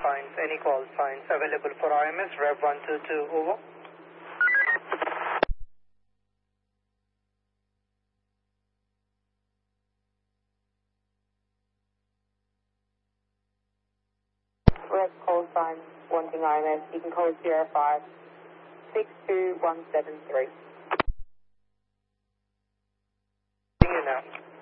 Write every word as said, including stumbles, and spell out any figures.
signs, any call signs available for R M S, Rev one two two, over. Rev call sign wanting R M S, you can call zero five six two one seven three. You now.